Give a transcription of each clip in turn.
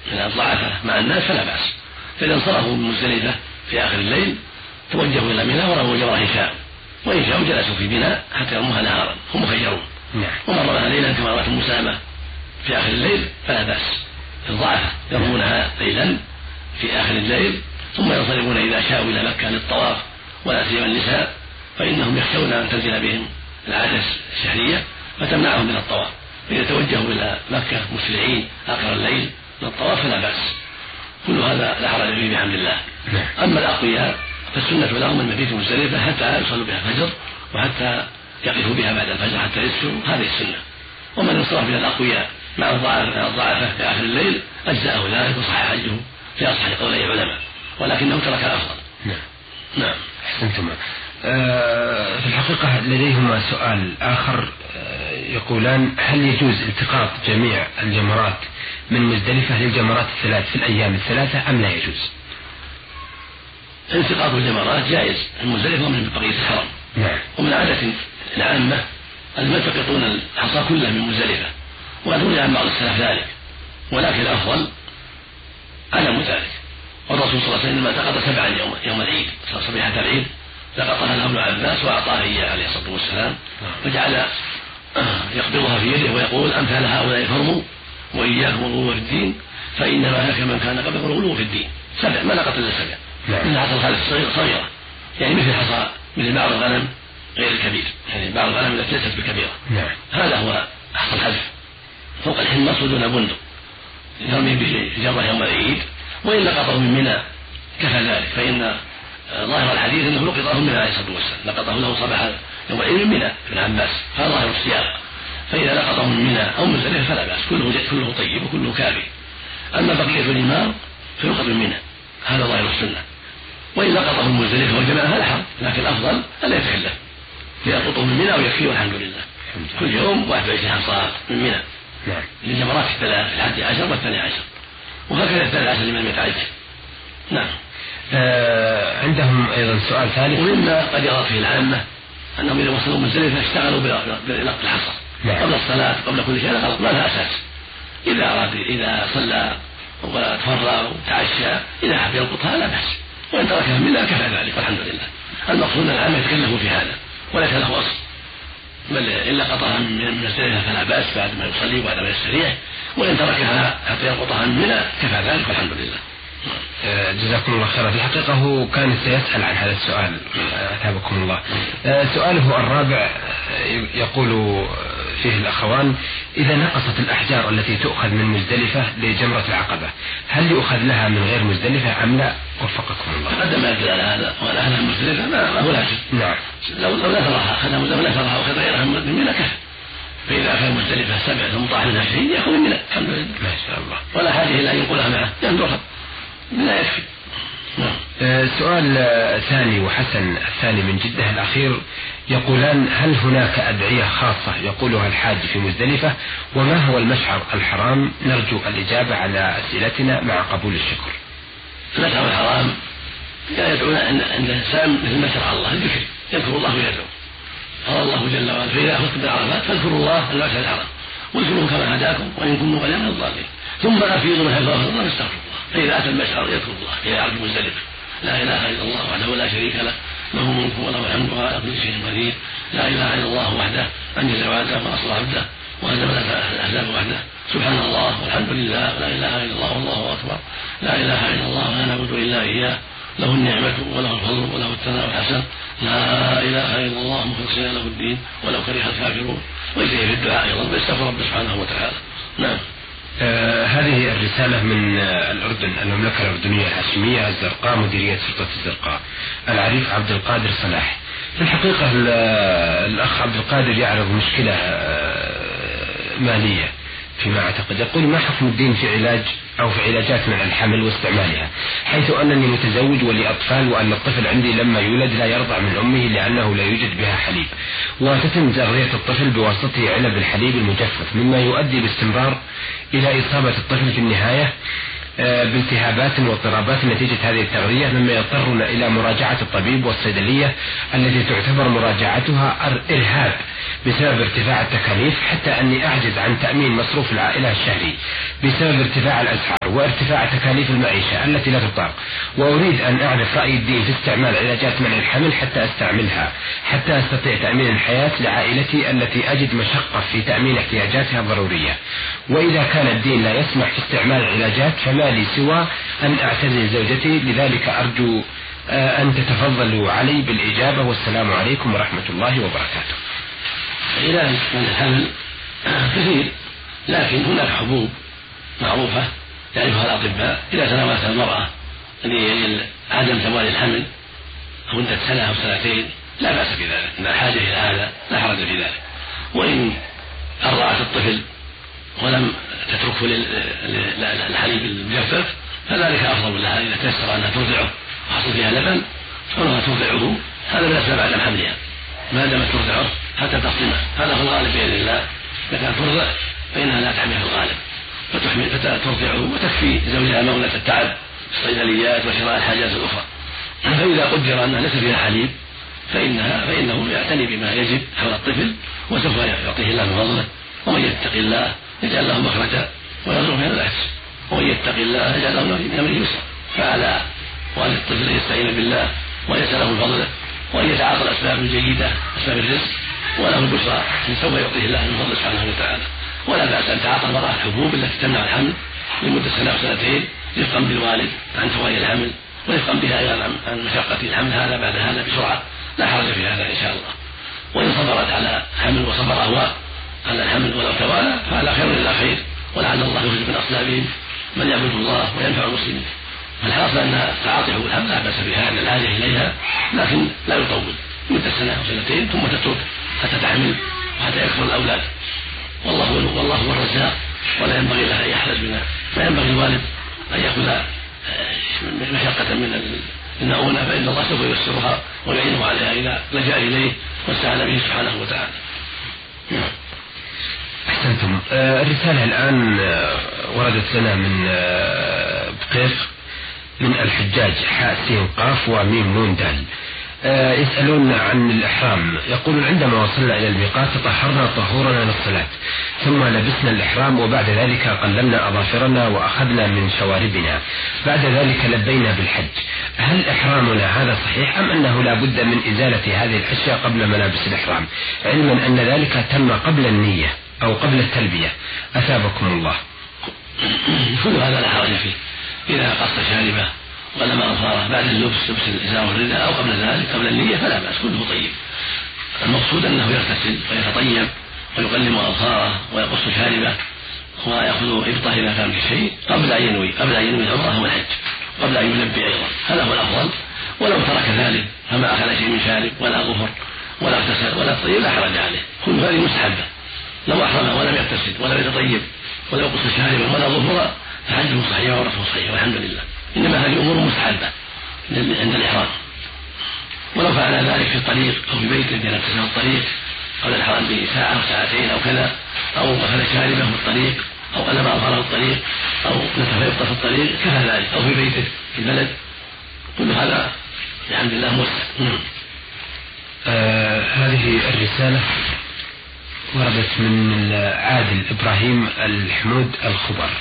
من الضعفاء مع الناس فلا بأس. فإذا انصرفوا من مزدلفة في آخر الليل توجهوا إلى منى ورموا جمرة إن شاءوا، وإن شاءوا جلسوا في منى حتى يرموها نهارا، هم مخيرون. ومن رماها ليلا كما رأت أم سلمة في آخر الليل فلا بأس. الضعفاء يرمونها ليلا في آخر الليل ثم ينصرفون إذا شاءوا إلى مكة للطواف، ولا سيما النساء فإنهم يخشون أن تنزل بهم العادة الشهرية فتمنعهم من الطواف، فإذا توجهوا إلى مكة مسرعين آخر الليل للطواف فلا بأس. كل هذا لا حرج فيه بحمد الله. أما الأقوياء فالسنة لهم المبيت مزدلفة حتى يصلوا بها الفجر وحتى يقفوا بها بعد الفجر حتى يسكنوا، هذه السنة. ومن انصرف إلى الأقوياء مع الضعفاء في آخر الليل أجزأه ذلك وصح حجه في أصح قولي العلماء، ولكنه ترك الأفضل. نعم أحسنتم. في الحقيقة لديهما سؤال آخر، يقولان هل يجوز التقاط جميع الجمرات من مزدلفة للجمرات الثلاث في الأيام الثلاثة أم لا يجوز؟ التقاط الجمرات جائز من مزدلفة ومن بقية الحرم. ومن عادة العامة أن يلتقطون الحصى كله من مزدلفة، وقد روي عن بعض السلف ذلك، ولكن الأفضل عدم ذلك. والرسول صلى الله عليه وسلم لما التقط 7 يوم العيد صبيحة العيد لقطها له ابن عباس وأعطاه إياه عليه الصلاة والسلام، فجعل يقبضها في يده ويقول أمثال هؤلاء فرموا وإياكم الغلو في الدين فإنما هلك من كان قبلكم الغلو في الدين. 7 ما لقط إلا 7 من حصى الخالف صغيرة، يعني مثل حصى مثل بعض الغنم غير الكبير، يعني بعض الغنم التي ليست بكبيرة. هذا هو حصى الحذف فوق الحمص ودون بندق يرمي به جرة يوم العيد، وإن لقطه من منى كفى ذلك، فإن ظاهر الحديث أنه لقطه من منى عليه الصلاة والسلام، لقطه له صباح يوم العيد من منى ابن عباس، هذا ظاهر السياق. فإذا لقطه من منى أو مزدلفة فلا بأس، كله طيب وكله كافي. أما بقية الإمام فيلقط من منى، هذا ظاهر السنة. وإن لقطه من مزدلفة وجمعها لا حرج، لكن الأفضل ألا يتكلف، يلقطه من منى ويكفيه والحمد لله. كل يوم 21 حصاة من منى للجمرات الثلاث 11 و12، وهكذا 13 لمن يتعجل. نعم. عندهم أيضا سؤال ثالث، ومما قد يرى فيه العامة أنهم إذا وصلوا مزدلفة اشتغلوا بلقط الحصى قبل الصلاة قبل كل شيء، غلط، ما لها أساس. إذا صلى وتفرغ وتعشى إذا حب يلقطها لا بأس، وإن تركها منها كفى ذلك والحمد لله. المقصود أن العامة يتكلفوا في هذا وليس له أصل، بل إن لقطها من مزدلفة فلا بأس بعد ما يصلي وبعد ما يستريح، وإن تركها حتى يلقطها منها كفى ذلك والحمد لله. جزاكم الله خيرا. في الحقيقة هو كان سيسأل عن هذا السؤال، أثابكم الله. سؤاله الرابع يقول فيه الأخوان: إذا نقصت الأحجار التي تؤخذ من مزدلفة لجمرة العقبة هل يؤخذ لها من غير مزدلفة أم لا؟ وفقكم الله. تقدم يدل على هذا، وأن أهلها مزدلفة ما هو لازم. نعم. لو نثرها أخذها مزدلفة ونثرها وأخذ غيرها من منى كفى. فإذا كان مزدلفة 7 ثم طاح منها شيء يأخذ من منى الحمد لله ما شاء الله، ولا حاجة إلى أن ينقلها معه ينظرها لا يكفي. سؤال ثاني وحسن الثاني من جدة الأخير، يقولان: هل هناك أدعية خاصة يقولها الحاج في مزدلفة؟ وما هو المشعر الحرام؟ نرجو الإجابة على أسئلتنا مع قبول الشكر. المشعر الحرام لا يدعون عند الإنسان مثل ما شرع الله الذكر، يذكر الله ويدعو. قال الله جل وعلا: فإذا أخذتم بالعرفات فاذكروا الله المشعر الحرام واذكروه كما هداكم وإن كنتم غير من الضالين ثم أفيضوا من حيث أفاض الله واستغفروا الله. فإذا أتى المشعر يذكر الله إلى عرض مزدلفة: لا إله إلا الله وحده لا شريك له، له الملك وله الحمد وعلى كل شيء قدير، لا إله إلا الله وحده أنجز وعده وأصلح عبده وهزم الأحزاب وحده، سبحان الله والحمد لله ولا إله إلا الله والله أكبر، لا إله إلا الله ولا نعبد إلا إياه، له النعمة وله الفضل وله الثناء الحسن، لا إله إلا الله مخلصين له الدين ولو كره الكافرون. ويجري في الدعاء أيضا بيستغفر رب سبحانه وتعالى. نعم. هذه الرسالة من الأردن، المملكة الأردنية الهاشمية الزرقاء، مديرية شرطة الزرقاء، العريف عبد القادر صلاح. في الحقيقة الأخ عبد القادر يعرض مشكلة مالية فيما أعتقد. يقول: ما حكم الدين في علاج أو في علاجات منع الحمل واستعمالها، حيث أنني متزوج ولي أطفال، وأن الطفل عندي لما يولد لا يرضع من أمه لأنه لا يوجد بها حليب، وتتم تغذية الطفل بواسطة علب الحليب المجفف، مما يؤدي باستمرار إلى إصابة الطفل في النهاية بالتهابات واضطرابات نتيجة هذه التغذية، مما يضطرنا إلى مراجعة الطبيب والصيدلية التي تعتبر مراجعتها إرهاب بسبب ارتفاع التكاليف، حتى أني أعجز عن تأمين مصروف العائلة الشهري بسبب ارتفاع الأسعار وارتفاع تكاليف المعيشة التي لا تطاق، وأريد أن أعرف رأي الدين في استعمال علاجات منع الحمل حتى أستعملها حتى أستطيع تأمين الحياة لعائلتي التي أجد مشقة في تأمين احتياجاتها الضرورية. وإذا كان الدين لا يسمح في استعمال العلاجات فما لي سوى أن أعتزل زوجتي، لذلك أرجو أن تتفضلوا علي بالإجابة، والسلام عليكم ورحمة الله وبركاته. علاج من الحمل كثير، لكن هناك حبوب معروفة يعرفها الأطباء إذا تناولتها المرأة عدم زوال الحمل مدة سنة أو سنتين لا بأس بذلك، إن الحاجة إلى هذا لا حرج في ذلك. وإن أرضعت الطفل ولم تتركه للحليب المجفف فذلك أفضل لها إذا تيسر أنها ترضعه وحصل فيها لبن كونها ترضعه، هذا لا بأس بعد حملها ما دامت ترضعه حتى تفطمه، هذا هو الغالب بإذن الله. إذا كانت ترضع فإنها لا تحمل في الغالب فترضعه وتكفي زوجها مغنة التعب في الصيدليات وشراء الحاجات الأخرى. فإذا قدر أنها ليس فيها حليب فإنه يعتني بما يجب حول الطفل، وسوف يعطيه الله من فضله. ومن يتق الله يجعل له مخرجا ويرزقه من العسر، ومن يتق الله يجعل له من امره يسرا. فعلى وعلى الطفل ان يستعين بالله ويسأله من فضله وان يتعاطى الاسباب الجيده اسباب الرزق وله البشرى سوف يعطيه الله من فضله سبحانه وتعالى. ولا باس ان تعاطى المراه الحبوب التي تمنع الحمل لمده سنه او سنتين رفقا بالوالد عن فوائد الحمل ورفقا بها ايضا عن مشقه الحمل هذا بعد هذا بسرعه، لا حرج في هذا ان شاء الله. وان صبرت على حمل وصبر هو على الحمل ولو توالى فهذا خير إلى خير، ولعل الله يخرج من أصلابهم من يعبد الله وينفع المسلمين. فالحاصل أن تعاطي حبوب الحمل لا بأس بها الحاجة إليها، لكن لا يطول مدة سنة أو سنتين ثم تترك حتى تحمل وحتى يكثر الأولاد. والله هو الرزاق ولا ينبغي لها أن يحرج منها، ما ينبغي الوالد أن يأخذ مشقة من المؤونة، فإن الله سوف ييسرها ويعينه عليها إذا لجأ إليه واستعان به سبحانه وتعالى. أحسنتم. الرسالة الآن وردت لنا من بقيق من الحجاج حاسين قاف وميم نون دال، يسألون عن الإحرام. يقولون عندما وصلنا إلى الميقات تطهرنا طهورنا للصلاة ثم لبسنا الإحرام وبعد ذلك قلمنا أظافرنا وأخذنا من شواربنا، بعد ذلك لبينا بالحج. هل إحرامنا هذا صحيح أم أنه لا بد من إزالة هذه الأشياء قبل ملابس الإحرام، علما أن ذلك تم قبل النية أو قبل التلبية؟ أثابكم الله. كل هذا لا حرج فيه، إذا قص شاربه ولم أظهره بعد اللبس لبس الإزار والرداء أو قبل ذلك قبل النية فلا بأس، كله طيب. المقصود أنه يغتسل ويتطيب ويقلم أظهاره ويقص شاربه ويأخذ إبطه إذا كان في شيء قبل أن ينوي العمرة والحج، قبل أن يلبي أيضا، هذا هو الأفضل. ولو ترك ذلك فما أخذ شيء من شارب ولا غفر ولا اغتسل ولا طيب لا حرج عليه، كل هذه مستحبة. لو أحرم ولم يغتسل ولا يتطيب ولا يقص شاربا ولا غفر فحجه صحيح ورفعه صحيح والحمد لله. إنما هذه أمور مستحبة عند الإحرام. ولو فعل ذلك في الطريق أو في بيته بين اغتسال الطريق قبل الإحرام بساعة أو ساعتين أو كذا، أو أخذ شاربه في الطريق أو قلم أظهره في الطريق أو نتف يبطأ في الطريق كفى ذلك، أو في بيته في البلد، كل هذا الحمد لله موسع. هذه الرسالة وردت من عادل إبراهيم الحمود الخبر،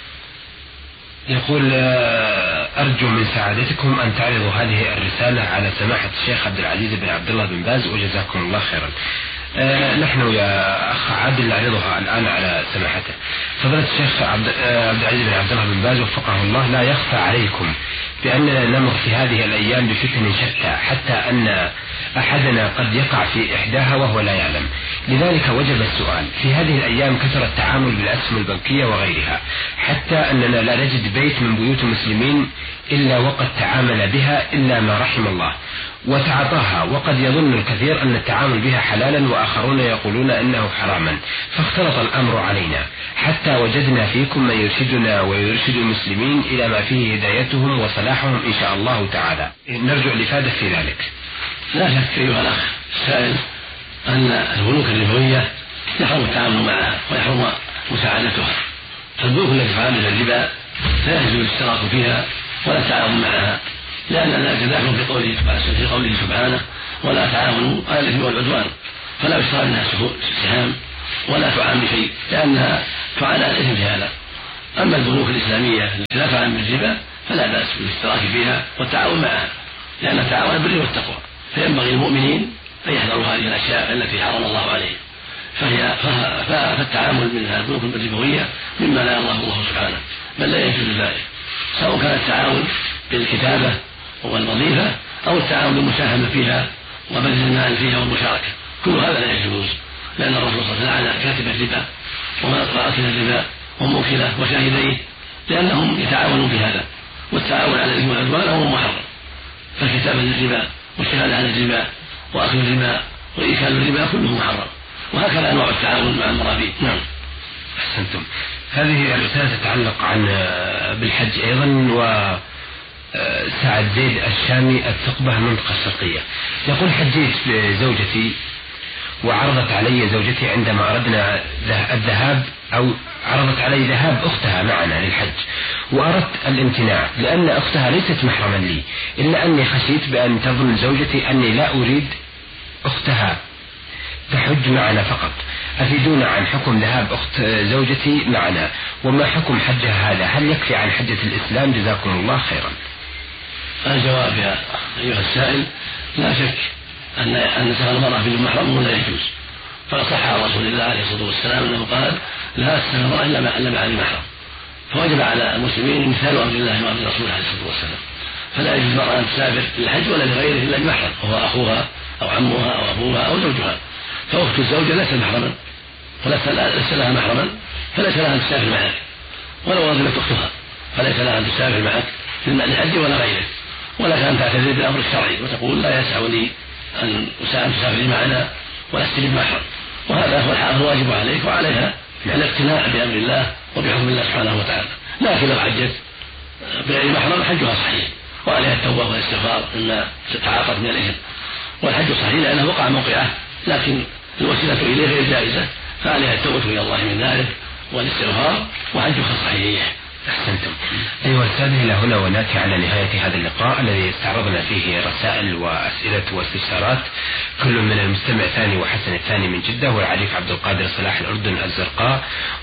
يقول أرجو من سعادتكم أن تعرضوا هذه الرسالة على سماحة الشيخ عبد العزيز بن عبد الله بن باز وجزاكم الله خيرا. نحن يا أخ عادل نعرضها الآن على سماحته. فضيلة الشيخ عبد العزيز بن عبد الله بن باز وفقه الله، لا يخفى عليكم بأننا نمر في هذه الأيام بفتن شتى، حتى أن أحدنا قد يقع في إحداها وهو لا يعلم. لذلك وجب السؤال، في هذه الأيام كثر التعامل بالأسهم البنكية وغيرها، حتى أننا لا نجد بيت من بيوت المسلمين إلا وقد تعامل بها إلا ما رحم الله وتعاطاها، وقد يظن الكثير أن التعامل بها حلالا وآخرون يقولون أنه حراما، فاختلط الأمر علينا حتى وجدنا فيكم من يرشدنا ويرشد المسلمين إلى ما فيه هدايتهم وصلاحهم إن شاء الله تعالى. نرجو الإفادة في ذلك. لا شك أيها الأخ السائل أن البنوك الربوية يحرم التعامل معها ويحرم مساعدتها. البنوك التي تعامل الربا لا يجوز الاشتراك فيها ولا التعاون معها، لأن ذلك داخل في قوله سبحانه ولا تعاونوا على الإثم والعدوان، فلا يشترى منها سهام ولا تعان بشيء لأنها تعان على الإثم في هذا. أما البنوك الإسلامية التي لا تعان بالربا فلا بأس بالاشتراك فيها والتعاون معها، لأن التعاون بالبر والتقوى، فينبغي المؤمنين أن يحذروا هذه الأشياء التي حرم الله عليهم. فالتعامل من البنوك الربوية مما لا يرضاه الله سبحانه، بل لا يجوز ذلك، سواء كان التعاون بالكتابة والوظيفة أو التعاون بالمساهمة فيها وبذل المال فيها والمشاركة، كل هذا لا يجوز، لأن الرسول صلى الله عليه وسلم كاتب الربا وآكل الربا وموكله وشاهديه، لأنهم يتعاونون في هذا، والتعاون على الإثم والعدوان أمر محرم، فالكتابة للربا والشهادة على الربا وأكل الربا وإيكال الربا كله محرم، وهكذا أنواع التعاون مع المرابين. نعم. أحسنتم. هذه الرسالة تتعلق بالحج أيضا، وسعد زيد الشامي الثقبة المنطقة الشرقية يقول: حجيت بزوجتي وعرضت علي زوجتي عندما أردنا الذهاب، أو عرضت علي ذهاب أختها معنا للحج، وأردت الامتناع لأن أختها ليست محرما لي، إلا أني خشيت بأن تظن زوجتي أني لا أريد أختها تحج معنا فقط. أفيدونا عن حكم ذهاب أخت زوجتي معنا، وما حكم حجها هذا؟ هل يكفي عن حجة الإسلام؟ جزاكم الله خيرا. الجواب يا أيها السائل: لا شك أن سفر المرأة بدون محرم لا يجوز، فصح عن رسول الله عليه الصلاة والسلام أنه قال: لا تسافر المرأة إلا مع ذي محرم، فوجب على المسلمين امتثال أمر الله وأمر رسوله عليه الصلاة والسلام، فلا يجوز المرأة أن تسافر للحج ولا لغيره إلا بمحرم، وهو أخوها أو عمها أو أبوها أو زوجها. فأخت الزوجة ليس محرما وليس لها محرما، فليس لها أن تسافر معك، ولو رغبت أختها فليس لها أن تسافر معك للحج ولا غيره، ولك أن تعتذر بالأمر الشرعي وتقول: لا يسعني أن تسافري معنا ولست بالمحرم، وهذا هو الواجب عليك وعليها الاقتناع بأمر الله وبحكم الله سبحانه وتعالى. لكن لو حجت بغير محرم حجها صحيح، وعليها التوبة والاستغفار مما تعاطت من الإثم، والحج صحيح لأنه وقع موقعه، لكن الوسيلة إليه غير جائزة، فعليها التوبة إلى الله من ذلك والاستغفار، وحجها صحيح. أحسنتم. أيها السادة، إلى هنا ونأتي على نهاية هذا اللقاء الذي استعرضنا فيه رسائل وأسئلة واستفسارات كل من المستمع ثاني وحسن الثاني من جدة، والعريف عبد القادر صلاح الأردن الزرقاء،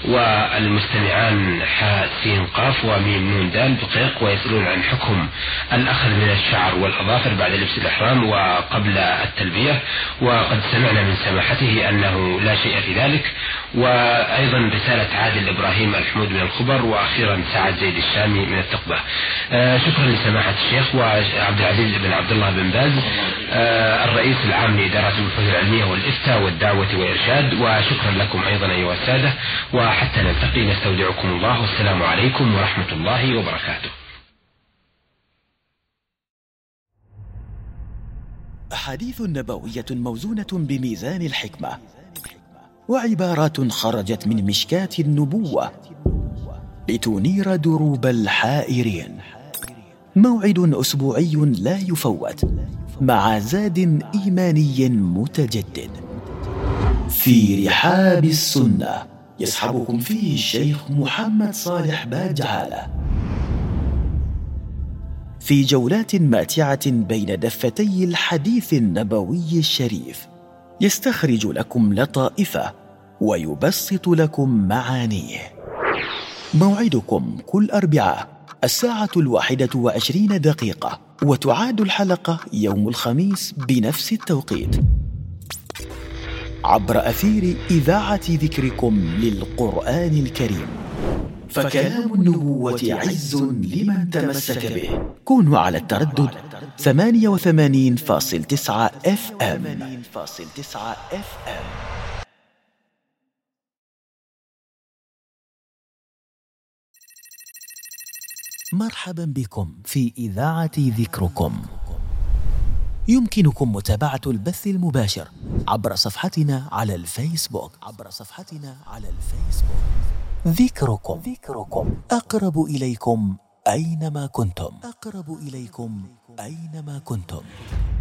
والمستمعان حاء سين قاف وميم نون دال دقيق، ويسألون عن حكم الأخذ من الشعر والأظافر بعد لبس الإحرام وقبل التلبية، وقد سمعنا من سماحته أنه لا شيء في ذلك. وأيضا رسالة عادل إبراهيم الحمود من الخبر، وأخيرا سعد زيد الشامي من الثقبة. شكرا لسماحة الشيخ وعبد العزيز بن عبد الله بن باز الرئيس العام لإدارة البحوث العلمية والإفتاء والدعوة والإرشاد، وشكرا لكم أيضا أيها السادة، وحتى نلتقي نستودعكم الله، والسلام عليكم ورحمة الله وبركاته. أحاديث نبوية موزونة بميزان الحكمة، وعبارات خرجت من مشكاة النبوة لتنير دروب الحائرين. موعد أسبوعي لا يفوت مع زاد إيماني متجدد في رحاب السنة، يصحبكم فيه الشيخ محمد صالح باجعالة في جولات ماتعة بين دفتي الحديث النبوي الشريف، يستخرج لكم لطائفه ويبسط لكم معانيه. موعدكم كل أربعاء 1:21، وتعاد الحلقة يوم الخميس بنفس التوقيت عبر أثير إذاعة ذكركم للقرآن الكريم. فكلام النبوة عز لمن تمسك به. كونوا على التردد 88.9 FM. مرحبا بكم في إذاعة ذكركم. يمكنكم متابعة البث المباشر عبر صفحتنا على الفيسبوك. ذكركم أقرب إليكم أينما كنتم.